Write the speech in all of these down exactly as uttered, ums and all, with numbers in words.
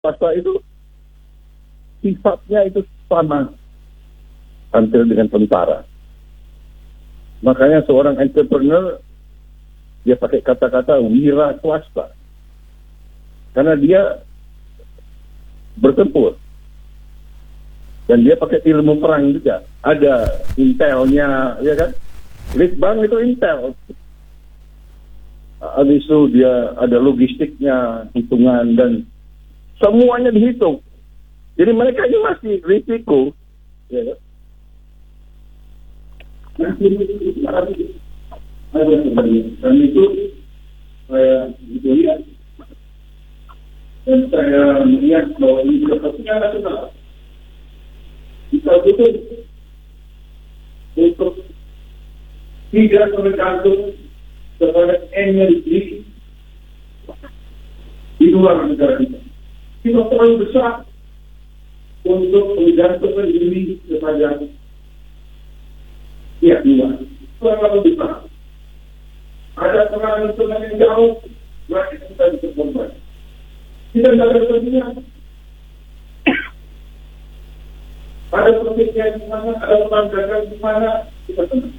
swasta itu sifatnya itu sama hampir dengan tentara. Makanya seorang entrepreneur dia pakai kata-kata wira swasta karena dia bertempur dan dia pakai ilmu perang juga. Ada intelnya, ya kan? Litbang itu intel. Habis itu dia ada logistiknya, hitungan, dan semuanya dihitung. Jadi mereka ini masih risiko, ya kan? Dan itu saya itu lihat, dan saya melihat bahwa ini sepertinya nasional. Kita butuh untuk tidak tergantung kepada energi di luar negara kita. Kita terlalu besar untuk menggantungkan diri kepada pihak luar. Terlalu besar. Ada peran-peran yang jauh, berarti kita bisa berbuat. Kita tidak ada kepentingan. Ada pertikaian di mana, ada perang dagang di mana, kita tenang.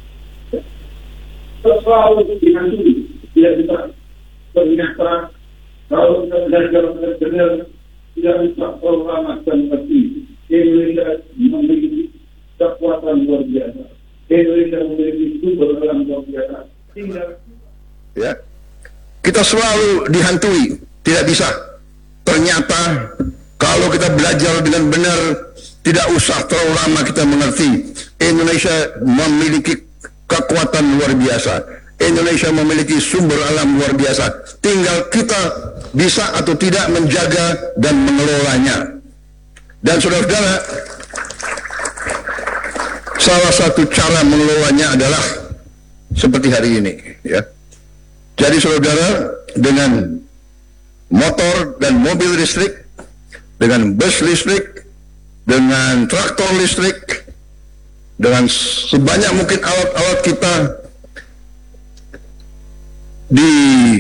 Selalu dihantui, tidak bisa berminat perang. Kalau kita belajar benar-benar tidak bisa lama dan pasti. Indonesia memiliki kekuatan luar biasa. Indonesia memiliki sumber alam luar biasa. Tinggal. Ya, kita selalu dihantui, tidak bisa. Ternyata kalau kita belajar dengan benar, tidak usah terlalu lama kita mengerti. Indonesia memiliki kekuatan luar biasa. Indonesia memiliki sumber alam luar biasa. Tinggal kita bisa atau tidak menjaga dan mengelolanya. Dan saudara-saudara, salah satu cara mengelolanya adalah seperti hari ini, ya. Jadi saudara, dengan motor dan mobil listrik, dengan bus listrik, dengan traktor listrik, dengan sebanyak mungkin alat-alat kita di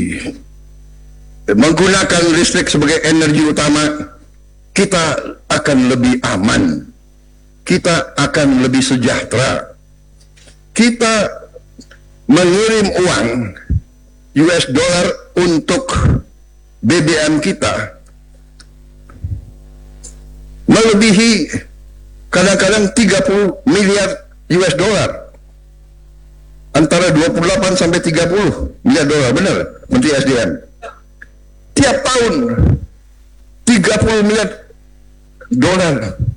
menggunakan listrik sebagai energi utama, kita akan lebih aman, kita akan lebih sejahtera. Kita mengirim uang U S dollar untuk B B M kita melebihi kadang-kadang tiga puluh miliar U S dollar, antara dua puluh delapan sampai tiga puluh miliar dolar, benar Menteri S D M? Tiap tahun tiga puluh miliar dolar.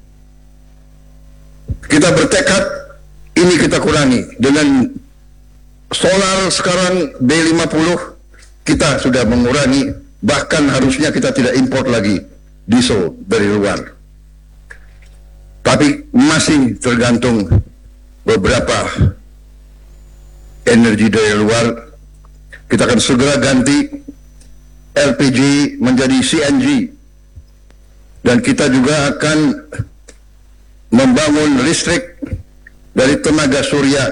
Kita bertekad ini kita kurangi. Dengan solar sekarang B lima puluh kita sudah mengurangi, bahkan harusnya kita tidak import lagi diesel dari luar. Tapi masih tergantung beberapa energi dari luar. Kita akan segera ganti L P G menjadi C N G, dan kita juga akan membangun listrik dari tenaga surya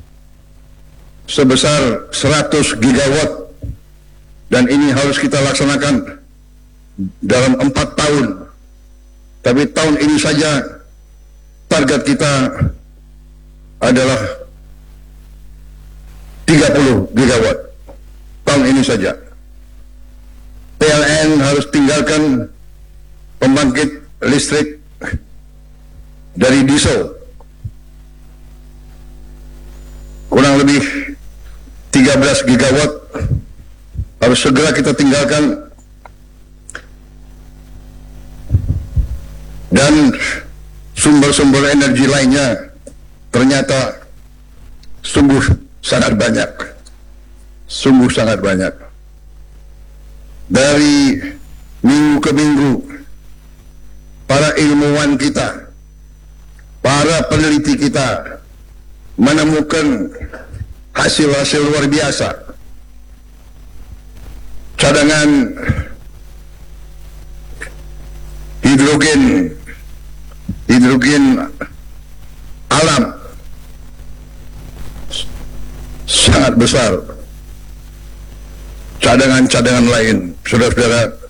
sebesar seratus gigawatt, dan ini harus kita laksanakan dalam empat tahun. Tapi tahun ini saja target kita adalah tiga puluh gigawatt tahun ini saja. P L N harus tinggalkan pembangkit listrik dari diesel. Kurang lebih tiga belas gigawatt harus segera kita tinggalkan. Dan sumber-sumber energi lainnya ternyata sungguh sangat banyak. Sungguh sangat banyak. Dari minggu ke minggu, para ilmuwan kita, para peneliti kita menemukan hasil-hasil luar biasa. Cadangan hidrogen, hidrogen alam sangat besar. Cadangan-cadangan lain, saudara-saudara,